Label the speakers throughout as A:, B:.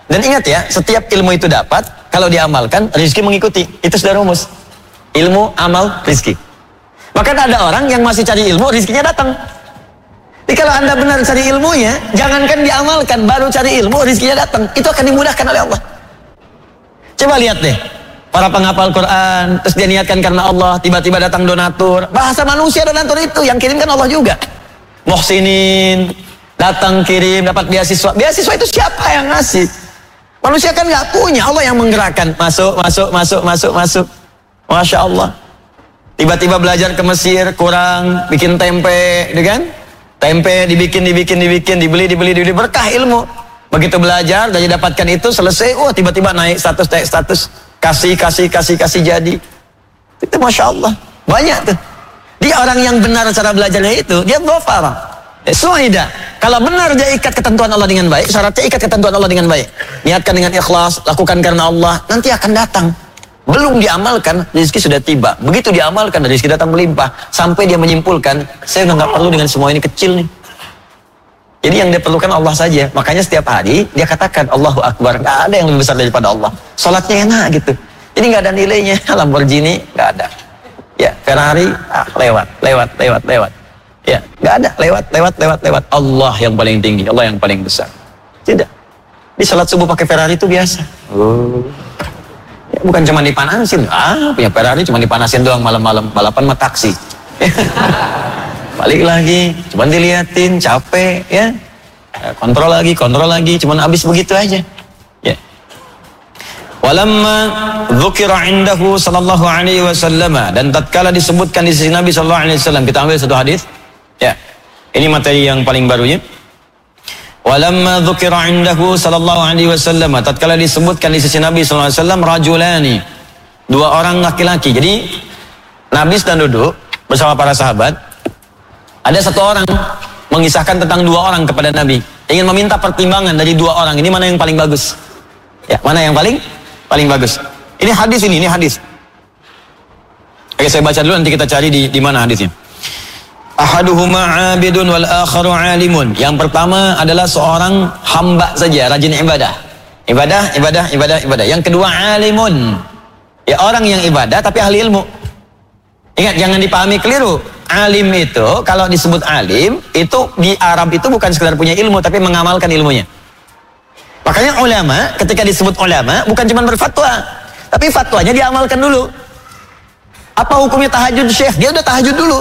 A: Dan ingat ya, setiap ilmu itu dapat, kalau diamalkan, rezeki mengikuti. Itu sudah rumus. Ilmu, amal, rezeki. Bahkan ada orang yang masih cari ilmu, rezekinya datang. Jadi kalau Anda benar cari ilmunya, jangankan diamalkan, baru cari ilmu, rezekinya datang. Itu akan dimudahkan oleh Allah. Coba lihat deh, para penghafal Quran, terus dia niatkan karena Allah, tiba-tiba datang donatur. Bahasa manusia donatur itu, yang kirim kan Allah juga. Muhsinin, datang kirim, dapat beasiswa. Beasiswa itu siapa yang ngasih? Manusia kan nggak punya, Allah yang menggerakkan. Masuk. Masya Allah. Tiba-tiba belajar ke Mesir, kurang, bikin tempe, gitu kan? Tempe dibikin, dibeli, berkah ilmu. Begitu belajar, dari dapatkan itu, selesai, tiba-tiba naik status, kasih jadi. Itu Masya Allah. Banyak tuh. Dia orang yang benar cara belajarnya itu, dia ghafar. Suhaida. Kalau benar dia ikat ketentuan Allah dengan baik, syaratnya ikat ketentuan Allah dengan baik. Niatkan dengan ikhlas, lakukan karena Allah, nanti akan datang. Belum diamalkan, rezeki sudah tiba. Begitu diamalkan, rezeki datang melimpah. Sampai dia menyimpulkan, saya udah gak perlu dengan semua ini kecil nih. Jadi yang dia perlukan Allah saja. Makanya setiap hari dia katakan Allahu Akbar. Gak ada yang lebih besar daripada Allah. Salatnya enak gitu. Jadi gak ada nilainya. Lamborghini gak ada. Ya, Ferrari lewat. Ya, gak ada. Lewat. Allah yang paling tinggi, Allah yang paling besar. Tidak. Di salat subuh pakai Ferrari itu biasa. Ya, bukan cuma dipanasin. Punya Ferrari cuma dipanasin doang malam-malam. Balapan sama taksi. Balik lagi, cuman diliatin, capek, ya. Kontrol lagi, cuman habis begitu aja. Ya. Walamma dzukira indahu sallallahu alaihi wasallam, dan tatkala disebutkan di sisi Nabi sallallahu alaihi wasallam, kita ambil satu hadis. Ya. Ini materi yang paling barunya. Walamma dzukira indahu sallallahu alaihi wasallam, tatkala disebutkan di sisi Nabi sallallahu alaihi wasallam, rajulani, dua orang laki-laki. Jadi Nabi sedang duduk bersama para sahabat. Ada satu orang mengisahkan tentang dua orang kepada Nabi, ingin meminta pertimbangan dari dua orang ini, mana yang paling bagus. Ya, mana yang paling bagus. Ini hadis. Oke, saya baca dulu, nanti kita cari di mana hadisnya. Ahaduhuma 'abidun wal akharu 'alimun. Yang pertama adalah seorang hamba saja, rajin ibadah. Ibadah. Yang kedua 'alimun. Ya, orang yang ibadah tapi ahli ilmu. Ingat, jangan dipahami keliru. Alim itu, kalau disebut alim, itu di Arab itu bukan sekedar punya ilmu, tapi mengamalkan ilmunya. Makanya ulama, ketika disebut ulama, bukan cuma berfatwa, tapi fatwanya diamalkan dulu. Apa hukumnya tahajud syekh? Dia udah tahajud dulu.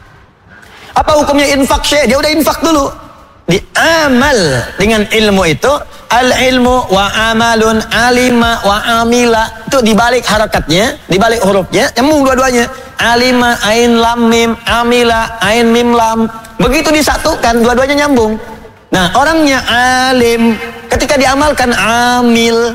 A: Apa hukumnya infak syekh? Dia udah infak dulu. Diamal dengan ilmu itu, al-ilmu wa amalun, alima wa amila. Itu dibalik harakatnya, dibalik hurufnya, nyambung dua-duanya. Alima, ain lam mim, amila, ain mim lam. Begitu disatukan, dua-duanya nyambung. Nah, orangnya alim, ketika diamalkan amil.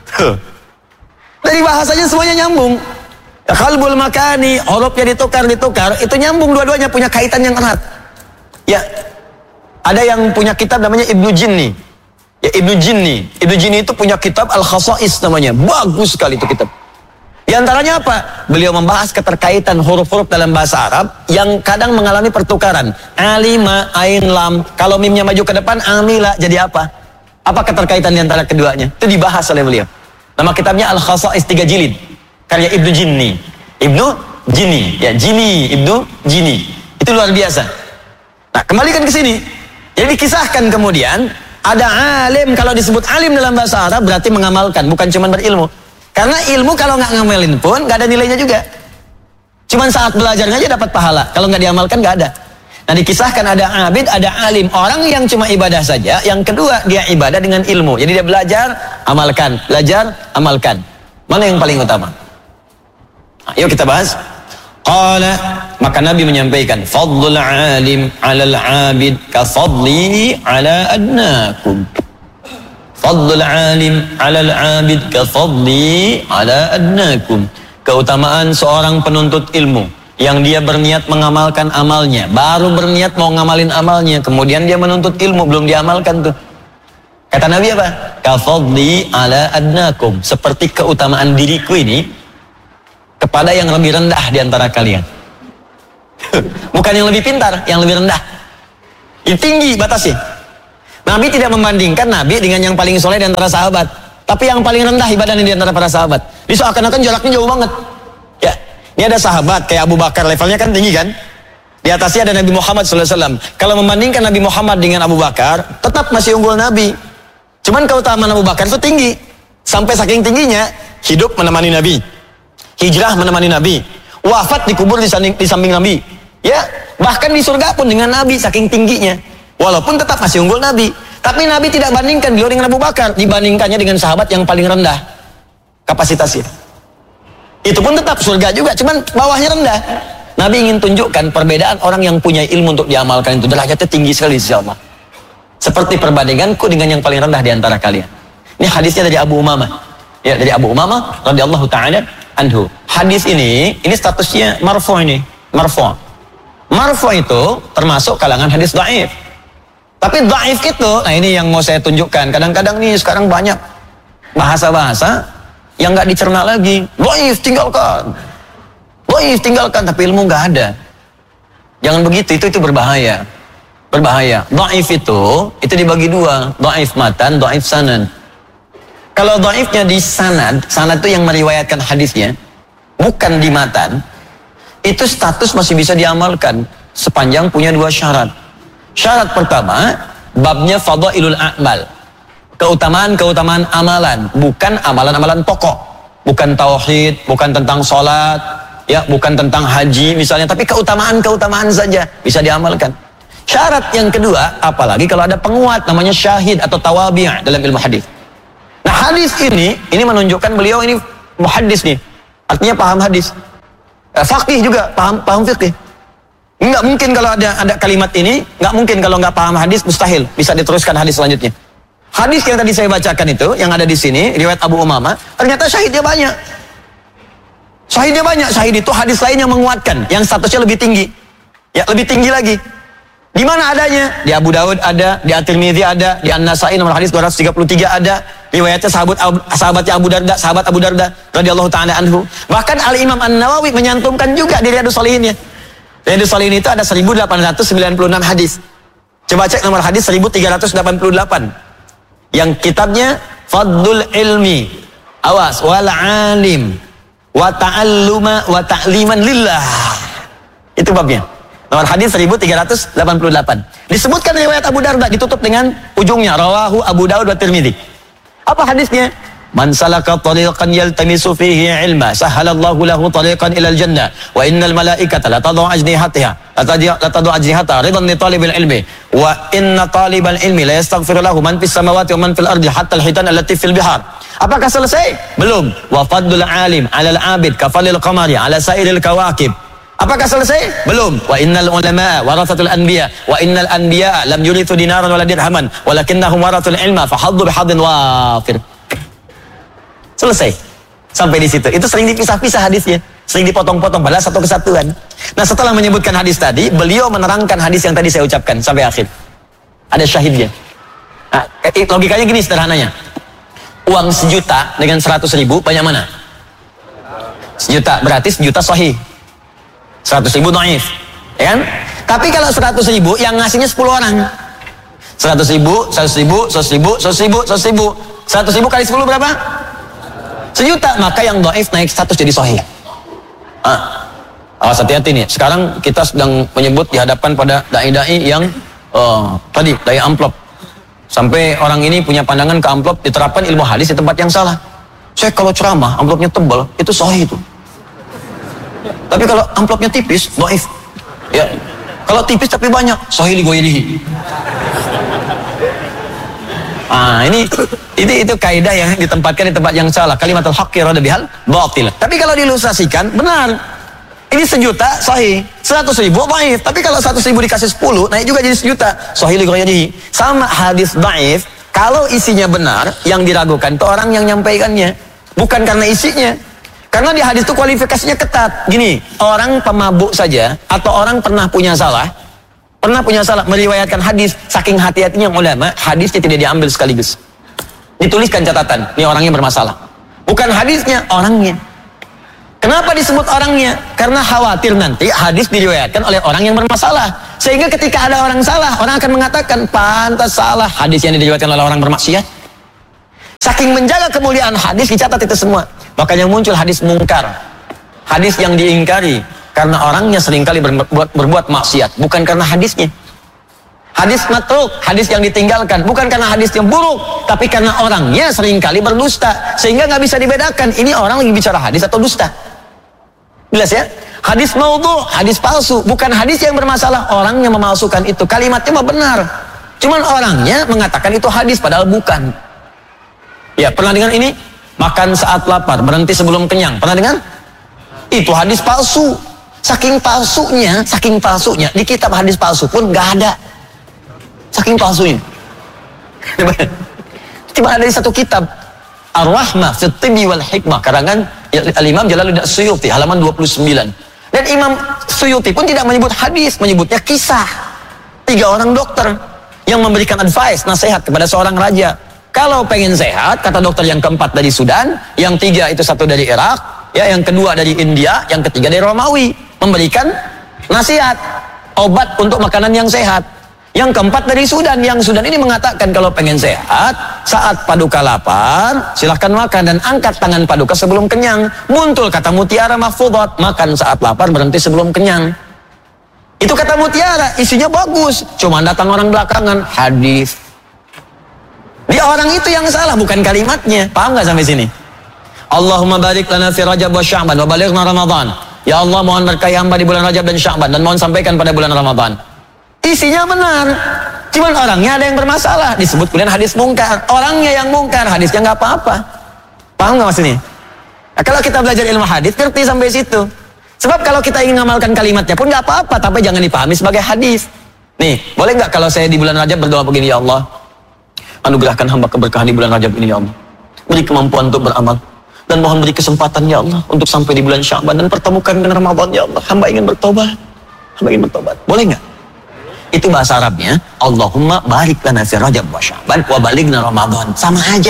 A: Dari bahasanya semuanya nyambung. Qalbul makani, hurufnya ditukar, itu nyambung dua-duanya, punya kaitan yang erat. Ya, ada yang punya kitab namanya Ibnu Jinni. Ya, Ibnu Jinni itu punya kitab Al-Khasa'is namanya. Bagus sekali itu kitab. Di antaranya apa? Beliau membahas keterkaitan huruf-huruf dalam bahasa Arab yang kadang mengalami pertukaran. Alima, ain, lam. Kalau mimnya maju ke depan, amila jadi apa? Apa keterkaitan di antara keduanya? Itu dibahas oleh beliau. Nama kitabnya Al-Khasa'is 3 jilid. Karya Ibnu Jinni. Ya, Ibnu Jinni. Itu luar biasa. Nah, kembalikan ke sini. Jadi kisahkan kemudian, ada alim, kalau disebut alim dalam bahasa Arab berarti mengamalkan, bukan cuma berilmu. Karena ilmu kalau nggak ngamelin pun nggak ada nilainya juga. Cuman saat belajarnya aja dapat pahala. Kalau nggak diamalkan nggak ada. Nah, dikisahkan ada abid, ada alim. Orang yang cuma ibadah saja. Yang kedua, dia ibadah dengan ilmu. Jadi dia belajar, amalkan. Mana yang paling utama? Nah, yuk kita bahas. Qala, maka Nabi menyampaikan, fadlul alim 'alal 'abid ka fadli 'ala adnakum. Fadlul alim 'alal 'abid ka fadli 'ala adnakum. Keutamaan seorang penuntut ilmu yang dia berniat mengamalkan amalnya, baru berniat mau ngamalin amalnya, kemudian dia menuntut ilmu, belum diamalkan tuh. Kata Nabi apa? Ka fadli 'ala adnakum, seperti keutamaan diriku ini kepada yang lebih rendah di antara kalian. Bukan yang lebih pintar, yang lebih rendah. Yang tinggi batasnya. Nabi tidak membandingkan Nabi dengan yang paling soleh di antara sahabat, tapi yang paling rendah ibadahnya di antara para sahabat. Jadi seakan-akan jaraknya jauh banget. Ya, ini ada sahabat kayak Abu Bakar, levelnya kan tinggi kan? Di atasnya ada Nabi Muhammad SAW. Kalau membandingkan Nabi Muhammad dengan Abu Bakar, tetap masih unggul Nabi. Cuman keutamaan Abu Bakar itu tinggi. Sampai saking tingginya, hidup menemani Nabi, hijrah menemani Nabi, wafat dikubur di samping Nabi. Ya, bahkan di surga pun dengan Nabi saking tingginya. Walaupun tetap masih unggul Nabi. Tapi Nabi tidak bandingkan beliau dengan Abu Bakar. Dibandingkannya dengan sahabat yang paling rendah kapasitasnya. Itu pun tetap surga juga, cuman bawahnya rendah. Nabi ingin tunjukkan perbedaan orang yang punya ilmu untuk diamalkan itu. Derajatnya tinggi sekali insya Allah. Seperti perbandinganku dengan yang paling rendah di antara kalian. Ini hadisnya dari Abu Umamah. Ya, dari Abu Umamah radhiyallahu ta'ala anhu. Hadis ini statusnya marfu ini. Marfu. Marfu itu termasuk kalangan hadis dhaif. Tapi dhaif itu, nah ini yang mau saya tunjukkan. Kadang-kadang nih sekarang banyak bahasa-bahasa yang nggak dicerna lagi. Dhaif tinggalkan. Dhaif tinggalkan, tapi ilmu nggak ada. Jangan begitu, itu berbahaya. Berbahaya. Dhaif itu dibagi dua. Dhaif matan, dhaif sanan. Kalau dhaifnya di sanad itu yang meriwayatkan hadisnya, bukan di matan, itu status masih bisa diamalkan sepanjang punya dua syarat. Syarat pertama, babnya fadailul a'mal. Keutamaan-keutamaan amalan, bukan amalan-amalan pokok. Bukan tauhid, bukan tentang sholat, ya, bukan tentang haji misalnya, tapi keutamaan-keutamaan saja bisa diamalkan. Syarat yang kedua, apalagi kalau ada penguat namanya syahid atau tawabi' dalam ilmu hadis. Nah, hadis ini menunjukkan beliau ini muhaddis nih. Artinya paham hadis. Faqih juga, paham fikih. Enggak mungkin kalau ada kalimat ini, enggak mungkin kalau enggak paham hadis, mustahil bisa diteruskan hadis selanjutnya. Hadis yang tadi saya bacakan itu, yang ada di sini, riwayat Abu Umamah, ternyata syahidnya banyak. Syahidnya banyak. Syahid itu hadis lain yang menguatkan, yang statusnya lebih tinggi. Ya, lebih tinggi lagi. Di mana adanya? Di Abu Daud ada, di At-Tirmidzi ada, di An-Nasai nomor hadis 233 ada. Riwayatnya sahabatnya sahabat Abu Darda radhiyallahu ta'ala anhu. Bahkan Al-Imam An-Nawawi menyantumkan juga di Riyadhus Shalihinnya. Riyadhus Shalihin itu ada 1896 hadis. Coba cek nomor hadis 1388. Yang kitabnya Fadlul Ilmi. Awas, wal alim wa ta'alluma wa ta'liman lillah. Itu babnya. Nomor hadis 1388. Disebutkan riwayat Abu Darda, ditutup dengan ujungnya rawahu Abu Daud wa Tirmidzi. Apa hadisnya? Man salaka tariqan yaltamisu fihi ilma sahhalallahu lahu tariqan ilal jannah wa innal malaikata la tad'u ajnihataha ridan li talibil ilmi wa inna talibal ilmi la yastaghfiru lahu man fis samawati wa man fil ardi hatta al hitan allati fil bihar. Apakah selesai? Belum. Wa fadlul alim 'alal 'abid kafalil qamari 'ala sairil kawakib. Apakah selesai? Belum. Wa innal ulama warathatul anbiya wa innal anbiya lam yurithu dinaran wala dirhaman walakinnahum warathul ilma fahaddu bihadin wafir. Selesai. Sampai di situ. Itu sering dipisah-pisah hadisnya, sering dipotong-potong padahal satu kesatuan. Nah, setelah menyebutkan hadis tadi, beliau menerangkan hadis yang tadi saya ucapkan sampai akhir. Ada syahidnya. Nah, logikanya gini sederhananya. Uang 1 juta dengan 100.000 banyak mana? 1 juta, berarti 1 juta sahih. 100.000 dhaif, ya kan? Tapi kalau 100.000 yang ngasihnya 10 orang. 100.000, 100.000, 100.000, 100.000, 100.000. 100.000 kali 10 berapa? 1 juta. Maka yang dhaif naik status jadi sahih. Awas hati-hati nih. Sekarang kita sedang menyebut di hadapan pada dai-dai yang tadi dai amplop. Sampai orang ini punya pandangan ke amplop diterapkan ilmu hadis di tempat yang salah. Saya kalau ceramah amplopnya tebal, itu sahih itu. Tapi kalau amplopnya tipis, dhaif. Ya. Kalau tipis tapi banyak, sahih li ghairihi. Itu kaidah yang ditempatkan di tempat yang salah. Kalimatul haqqi rada bihal batil. Tapi kalau diilustrasikan, benar. Ini 1 juta sahih, 100.000 dhaif. Tapi kalau 100.000 dikasih 10, naik juga jadi 1 juta. Sahih li ghairihi. Sama hadis dhaif, kalau isinya benar, yang diragukan itu orang yang nyampaikannya, bukan karena isinya. Karena di hadis itu kualifikasinya ketat. Gini, orang pemabuk saja atau orang pernah punya salah meriwayatkan hadis, saking hati-hatinya ulama, hadisnya tidak diambil sekaligus. Dituliskan catatan, ini orangnya bermasalah. Bukan hadisnya, orangnya. Kenapa disebut orangnya? Karena khawatir nanti hadis diriwayatkan oleh orang yang bermasalah. Sehingga ketika ada orang salah, orang akan mengatakan pantas salah hadis yang diriwayatkan oleh orang bermaksiat. Saking menjaga kemuliaan hadis dicatat itu semua. Makanya muncul hadis mungkar, hadis yang diingkari karena orangnya seringkali berbuat maksiat, bukan karena hadisnya. Hadis matruk, hadis yang ditinggalkan, bukan karena hadis yang buruk, tapi karena orangnya seringkali berdusta, sehingga nggak bisa dibedakan ini orang lagi bicara hadis atau dusta. Jelas ya? Hadis maudhu, hadis palsu, bukan hadis yang bermasalah, orang yang memalsukan itu, kalimatnya mah benar, cuman orangnya mengatakan itu hadis padahal bukan. Ya, pernah dengar ini? Makan saat lapar, berhenti sebelum kenyang. Pernah dengar? Itu hadis palsu. Saking palsunya, di kitab hadis palsu pun nggak ada. Saking palsunya. Cuma ada di satu kitab, Ar-Rahmah fi Tibbi wal Hikmah, karangan Al-Imam Jalaluddin Suyuti, halaman 29. Dan Imam Suyuti pun tidak menyebut hadis, menyebutnya kisah. 3 orang dokter yang memberikan advice, nasihat kepada seorang raja. Kalau pengen sehat, kata dokter yang keempat dari Sudan, yang 3 itu satu dari Irak, ya, yang kedua dari India, yang ketiga dari Romawi, memberikan nasihat, obat untuk makanan yang sehat. Yang keempat dari Sudan, yang Sudan ini mengatakan kalau pengen sehat, saat paduka lapar, silahkan makan dan angkat tangan paduka sebelum kenyang. Muncul kata mutiara mahfudhat, makan saat lapar, berhenti sebelum kenyang. Itu kata mutiara, isinya bagus, cuma datang orang belakangan, hadis. Di orang itu yang salah, bukan kalimatnya. Paham gak sampai sini? Allahumma barik lana fi Rajab wa Sya'ban wa balighna Ramadan. Ya Allah, mohon berkahi hamba di bulan Rajab dan Sya'ban, dan mohon sampaikan pada bulan Ramadan. Isinya benar, cuman orangnya ada yang bermasalah, disebut kemudian hadis mungkar. Orangnya yang mungkar, hadisnya nggak apa-apa. Paham nggak maksudnya? Nah, kalau kita belajar ilmu hadis, ngerti sampai situ. Sebab kalau kita ingin mengamalkan kalimatnya pun nggak apa-apa, tapi jangan dipahami sebagai hadis. Nih, boleh nggak kalau saya di bulan Rajab berdoa begini, ya Allah, anugerahkan hamba keberkahan di bulan Rajab ini, ya Allah, beri kemampuan untuk beramal, dan mohon beri kesempatan, ya Allah, untuk sampai di bulan Sya'ban dan pertemukan dengan Ramadan, ya Allah, hamba ingin bertobat, boleh nggak? Itu bahasa Arabnya, Allahumma barik lana fi Rajab wa Sya'ban wa balighna Ramadan. Sama aja.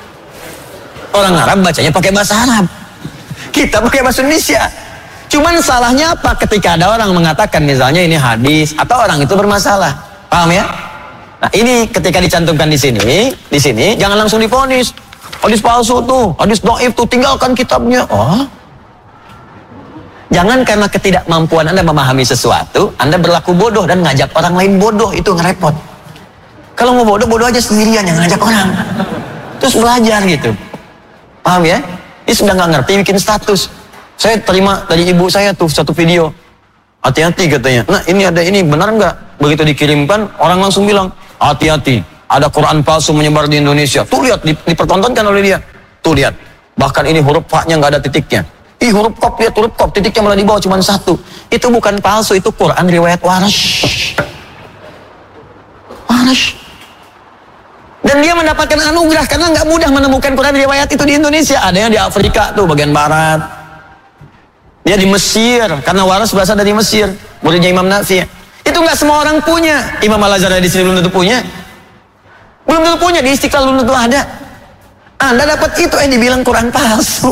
A: Orang Arab bacanya pakai bahasa Arab, kita pakai bahasa Indonesia. Cuman salahnya apa? Ketika ada orang mengatakan misalnya ini hadis atau orang itu bermasalah. Paham ya? Nah, ini ketika dicantumkan di sini jangan langsung divonis. Hadis palsu tuh, hadis dhaif tuh, tinggalkan kitabnya. Oh. Jangan karena ketidakmampuan Anda memahami sesuatu, Anda berlaku bodoh dan ngajak orang lain bodoh, itu ngerepot. Kalau mau bodoh aja sendirian, jangan ngajak orang. Terus belajar gitu. Paham ya? Ini sudah nggak ngerti bikin status. Saya terima dari ibu saya tuh satu video. Hati-hati katanya. Nah, ini ada ini, benar nggak? Begitu dikirimkan, orang langsung bilang, hati-hati, ada Quran palsu menyebar di Indonesia. Tuh lihat, dipertontonkan oleh dia. Tuh lihat, bahkan ini huruf fa-nya nggak ada titiknya. Huruf kop, lihat huruf kop, titiknya malah di bawah cuma 1. Itu bukan palsu, itu Quran riwayat Warash. Dan dia mendapatkan anugerah karena nggak mudah menemukan Quran riwayat itu di Indonesia. Ada yang di Afrika tuh bagian barat. Dia di Mesir karena Warash berasal dari Mesir, muridnya Imam Nafi. Itu nggak semua orang punya. Imam Al-Azhar di sini belum tentu punya. Di Istiqlal belum tentu ada. Anda dapat itu dibilang Quran palsu.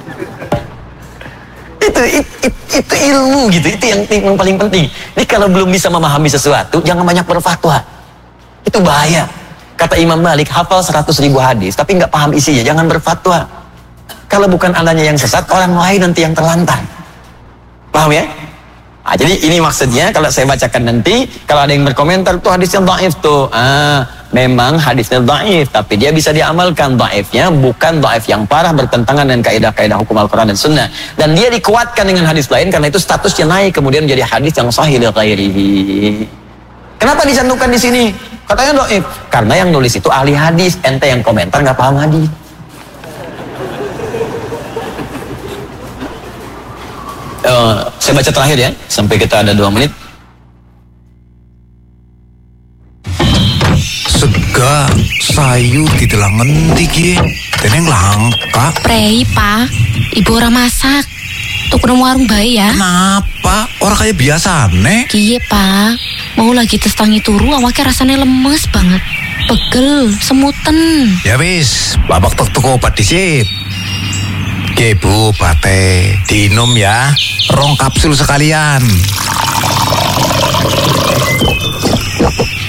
A: Itu ilmu gitu, itu yang paling penting. Ini kalau belum bisa memahami sesuatu, jangan banyak berfatwa. Itu bahaya. Kata Imam Malik, hafal 100.000 hadis, tapi nggak paham isinya, jangan berfatwa. Kalau bukan Andanya yang sesat, orang lain nanti yang terlantar. Paham ya? Nah, jadi ini maksudnya, kalau saya bacakan nanti, kalau ada yang berkomentar, tuh hadisnya dhaif tuh. Memang hadisnya dhaif, tapi dia bisa diamalkan. Dhaifnya bukan dhaif yang parah bertentangan dengan kaidah-kaidah hukum Al-Quran dan Sunnah. Dan dia dikuatkan dengan hadis lain, karena itu statusnya naik, kemudian menjadi hadis yang sahih li ghairihi. Kenapa dicantumkan di sini? Katanya dhaif. Karena yang nulis itu ahli hadis, ente yang komentar nggak paham hadis. Saya baca terakhir ya, sampai kita ada 2 menit.
B: Sega sayu ditelang ngendi ki? Teneng langka.
C: Prei, Pak. Ibu ora masak. Tuku nang warung bae ya.
B: Kenapa? Orang kayak biasa nih.
C: Kiye, Pak. Mau lagi tes tangi turu, awaknya rasanya lemes banget. Pegel, semuten.
B: Ya wis, babak tek obat disit. Oke Bu, bate diinum ya, 2 kapsul sekalian.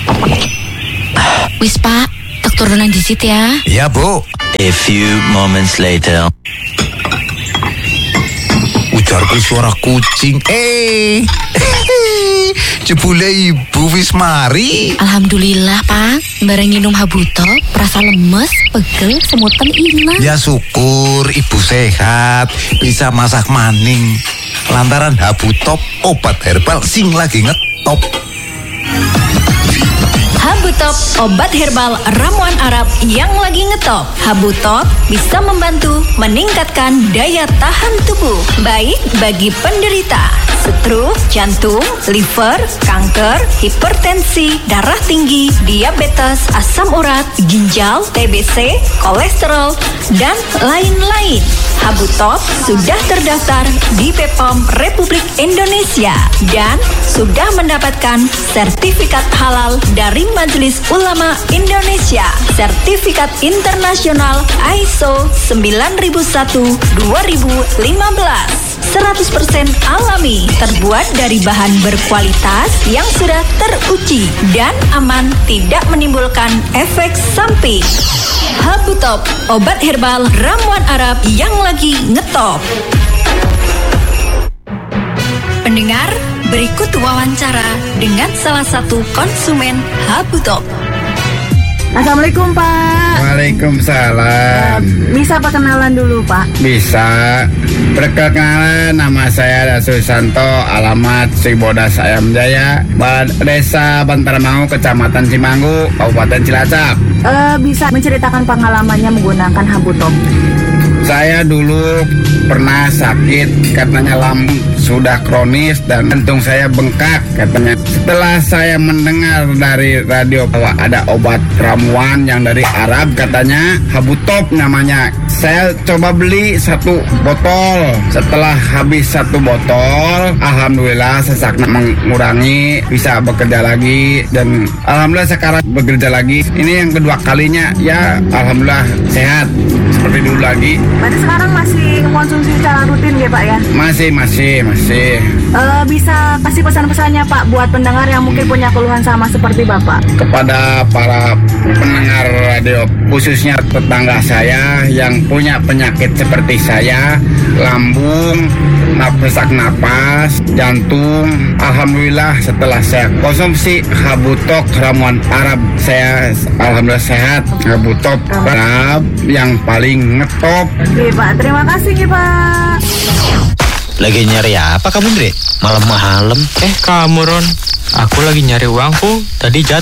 C: Wis Pak, tak turunan disit ya.
B: Iya, Bu.
D: A few moments later.
B: Ujarku suara kucing. Jebule Ibu wis mari.
C: Alhamdulillah Pak, bareng minum Habutop, rasa lemes, pegel, semutan hilang.
B: Ya syukur Ibu sehat, bisa masak maning. Lantaran Habutop obat herbal sing lagi ngetop.
E: Habutop, obat herbal ramuan Arab yang lagi ngetop. Habutop bisa membantu meningkatkan daya tahan tubuh, baik bagi penderita stroke, jantung, liver, kanker, hipertensi, darah tinggi, diabetes, asam urat, ginjal, TBC, kolesterol, dan lain-lain. Habutop sudah terdaftar di BPOM Republik Indonesia dan sudah mendapatkan sertifikat halal dari Majelis Ulama Indonesia, sertifikat internasional ISO 9001-2015, 100% alami, terbuat dari bahan berkualitas yang sudah teruji dan aman, tidak menimbulkan efek samping. Habutop, obat herbal ramuan Arab yang lagi ngetop. Pendengar, berikut wawancara dengan salah satu konsumen Habutop.
F: Assalamualaikum Pak.
G: Waalaikumsalam.
F: Bisa perkenalan dulu Pak?
G: Bisa. Perkenalan, nama saya Susanto, alamat Sibodas Ayam Jaya, Desa Bantarmangu, Kecamatan Cimanggu, Kabupaten Cilacap.
F: Bisa menceritakan pengalamannya menggunakan Habutop?
G: Saya dulu pernah sakit, katanya lambung sudah kronis dan jantung saya bengkak katanya. Setelah saya mendengar dari radio bahwa ada obat ramuan yang dari Arab katanya, Habutop namanya. Saya coba beli 1 botol. Setelah habis 1 botol, alhamdulillah sesaknya mengurangi, bisa bekerja lagi dan alhamdulillah sekarang bekerja lagi. Ini yang kedua kalinya, ya alhamdulillah sehat seperti dulu lagi.
F: Berarti sekarang masih mengkonsumsi secara rutin ya Pak ya?
G: Masih.
F: Bisa kasih pesan-pesannya Pak buat pendengar yang mungkin punya keluhan sama seperti Bapak?
G: Kepada para pendengar radio, khususnya tetangga saya yang punya penyakit seperti saya, lambung, sesak napas, jantung, alhamdulillah setelah saya konsumsi Habutop ramuan Arab, saya alhamdulillah sehat. Habutop Arab yang paling ngetop.
F: Oke Pak, terima kasih nih Pak.
D: Lagi nyari apa kamu, Dre? Malam-malam.
H: Kamu Ron, aku lagi nyari uangku. Tadi jatuh